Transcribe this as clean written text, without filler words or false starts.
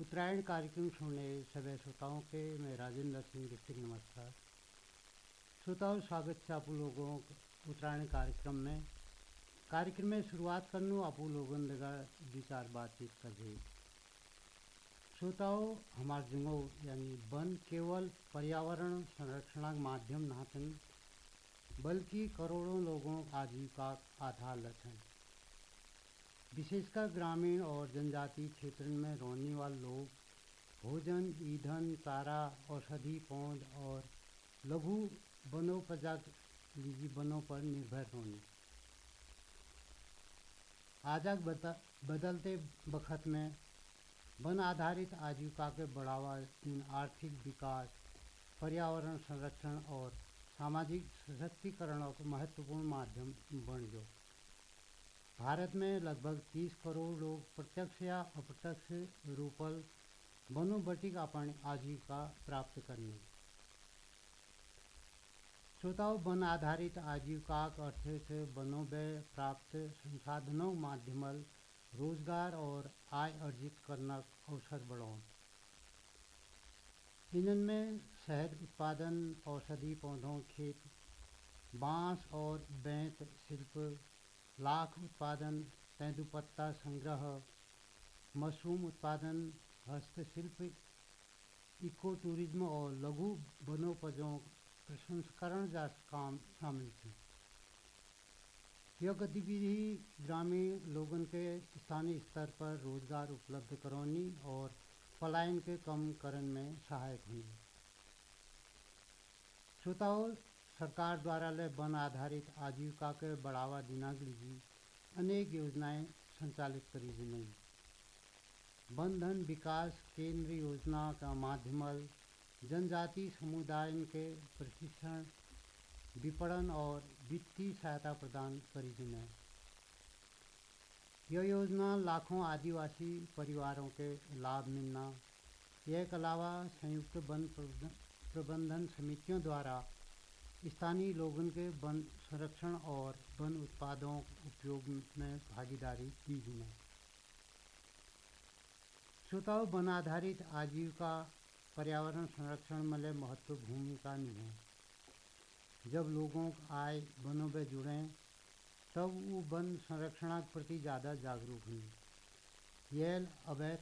उत्तरायण कार्यक्रम सुनने सभी श्रोताओं के मैं राजेंद्र सिंह डिस्ट्रिक्ट नमस्कार। श्रोताओं, स्वागत है आप लोगों को उत्तरायण कार्यक्रम में शुरुआत करनू आप लोगों लगा विचार बातचीत कर रही। श्रोताओं, हमारे जुंगो यानी वन केवल पर्यावरण संरक्षण का माध्यम नहीं बल्कि करोड़ों लोगों आजीविका आधार लक्षण, विशेषकर ग्रामीण और जनजातीय क्षेत्र में रहने वाले लोग भोजन, ईंधन, चारा, औषधि पौध और लघु वनोपजात वनों पर निर्भर होने। आज बदलते वक्त में वन आधारित आजीविका के बढ़ावा इन आर्थिक विकास, पर्यावरण संरक्षण और सामाजिक सशक्तिकरण का महत्वपूर्ण माध्यम बन गया। भारत में लगभग 30 करोड़ लोग प्रत्यक्ष या अप्रत्यक्ष रूप वनों बटिक अपनी आजीविका प्राप्त करने। श्रोताओं, वन आधारित आजीविका का अर्थ से वनों में प्राप्त संसाधनों माध्यम रोजगार और आय अर्जित करना अवसर बढ़ाओ। इनमें शहद उत्पादन, औषधि पौधों खेत, बांस और बेंत शिल्प, लाख उत्पादन, तेंदुपत्ता संग्रह, मशरूम उत्पादन, हस्तशिल्प, इको टूरिज्म और लघु वनोपजों प्रसंस्करण जैसे काम शामिल थे। यह गतिविधि ग्रामीण लोगों के स्थानीय स्तर पर रोजगार उपलब्ध कराने और पलायन के कम करने में सहायक हुई। श्रोताओं, सरकार द्वारा वन आधारित आजीविका के बढ़ावा देने के लिए अनेक योजनाएं संचालित करी गई। वन धन विकास केंद्र योजना का माध्यम जनजातीय समुदाय के प्रशिक्षण, विपणन और वित्तीय सहायता प्रदान करी गई। यह योजना लाखों आदिवासी परिवारों के लाभ मिलना। एक अलावा संयुक्त वन प्रबंधन समितियों द्वारा स्थानीय लोगों के वन संरक्षण और वन उत्पादों उपयोग में भागीदारी की गई। श्रोताओं, वन आधारित आजीविका पर्यावरण संरक्षण में महत्वपूर्ण भूमिका निभाए। जब लोगों का आय वनों में जुड़े तब वो वन संरक्षण के प्रति ज़्यादा जागरूक हुए। यह अवैध